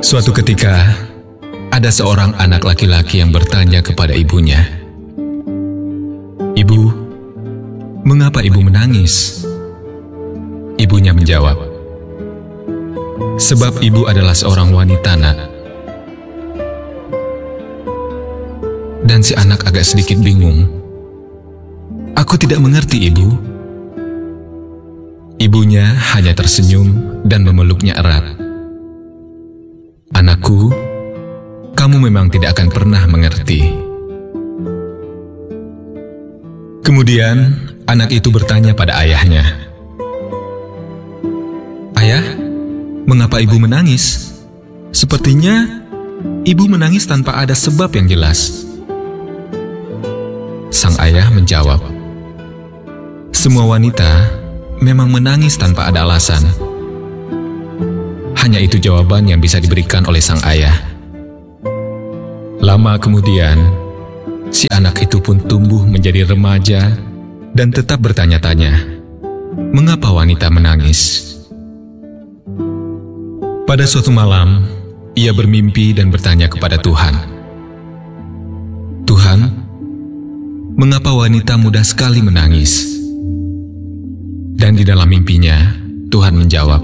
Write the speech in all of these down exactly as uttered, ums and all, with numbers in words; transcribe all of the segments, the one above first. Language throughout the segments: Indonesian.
Suatu ketika, ada seorang anak laki-laki yang bertanya kepada ibunya, "Ibu, mengapa ibu menangis?" Ibunya menjawab, "Sebab ibu adalah seorang wanita, Nak." Dan si anak agak sedikit bingung. "Aku tidak mengerti, Ibu." Ibunya hanya tersenyum dan memeluknya erat. "Anakku, kamu memang tidak akan pernah mengerti." Kemudian, anak itu bertanya pada ayahnya, "Ayah, mengapa ibu menangis? Sepertinya ibu menangis tanpa ada sebab yang jelas." Sang ayah menjawab, "Semua wanita memang menangis tanpa ada alasan." Hanya itu jawaban yang bisa diberikan oleh sang ayah. Lama kemudian, si anak itu pun tumbuh menjadi remaja dan tetap bertanya-tanya, mengapa wanita menangis? Pada suatu malam, ia bermimpi dan bertanya kepada Tuhan, "Tuhan, mengapa wanita mudah sekali menangis?" Dan di dalam mimpinya, Tuhan menjawab,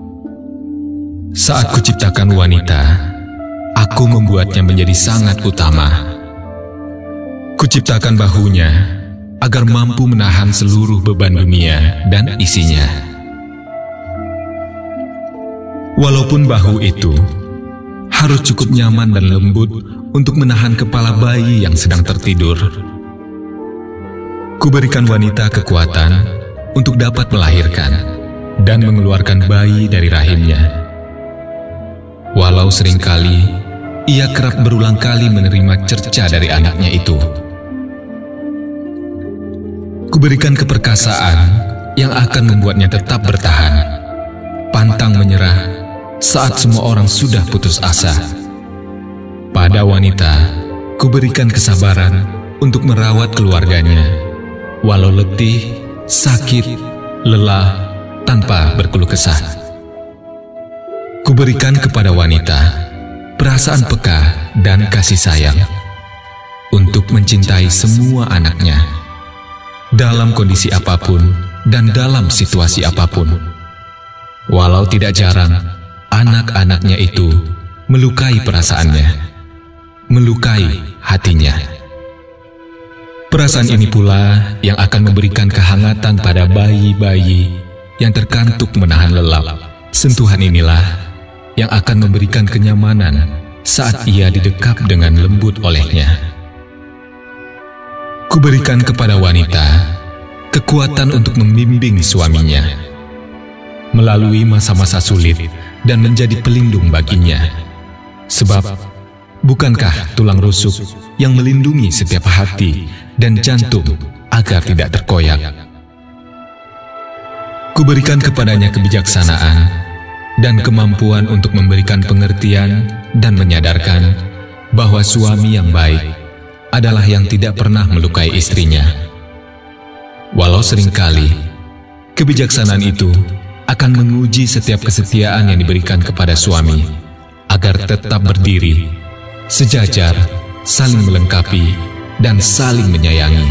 "Saat kuciptakan wanita, aku membuatnya menjadi sangat utama. Kuciptakan bahunya agar mampu menahan seluruh beban dunia dan isinya. Walaupun bahu itu harus cukup nyaman dan lembut untuk menahan kepala bayi yang sedang tertidur. Kuberikan wanita kekuatan untuk dapat melahirkan dan mengeluarkan bayi dari rahimnya. Walau seringkali ia kerap berulang kali menerima cerca dari anaknya itu. Kuberikan keperkasaan yang akan membuatnya tetap bertahan, pantang menyerah saat semua orang sudah putus asa. Pada wanita, kuberikan kesabaran untuk merawat keluarganya, walau letih, sakit, lelah, tanpa berkeluh kesah. Kuberikan kepada wanita perasaan peka dan kasih sayang untuk mencintai semua anaknya, dalam kondisi apapun dan dalam situasi apapun. Walau tidak jarang, anak-anaknya itu melukai perasaannya, melukai hatinya. Perasaan ini pula yang akan memberikan kehangatan pada bayi-bayi yang terkantuk menahan lelap. Sentuhan inilah yang akan memberikan kenyamanan saat ia didekap dengan lembut olehnya. Kuberikan kepada wanita kekuatan untuk membimbing suaminya melalui masa-masa sulit dan menjadi pelindung baginya. Sebab bukankah tulang rusuk yang melindungi setiap hati dan jantung agar tidak terkoyak? Kuberikan kepadanya kebijaksanaan dan kemampuan untuk memberikan pengertian dan menyadarkan bahwa suami yang baik adalah yang tidak pernah melukai istrinya. Walau seringkali kebijaksanaan itu akan menguji setiap kesetiaan yang diberikan kepada suami agar tetap berdiri, sejajar, saling melengkapi, dan saling menyayangi.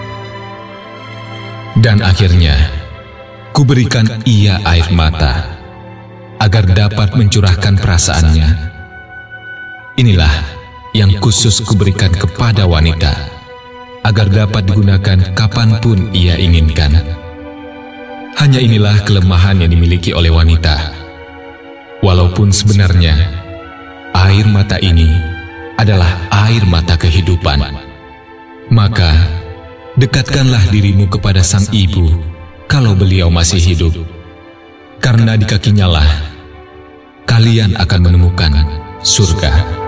Dan akhirnya, kuberikan ia air mata agar dapat mencurahkan perasaannya. Inilah yang khusus kuberikan kepada wanita agar dapat digunakan kapanpun ia inginkan. Hanya inilah kelemahan yang dimiliki oleh wanita. Walaupun sebenarnya air mata ini adalah air mata kehidupan. Maka, dekatkanlah dirimu kepada sang ibu kalau beliau masih hidup. Karena di kakinya lah kalian akan menemukan surga.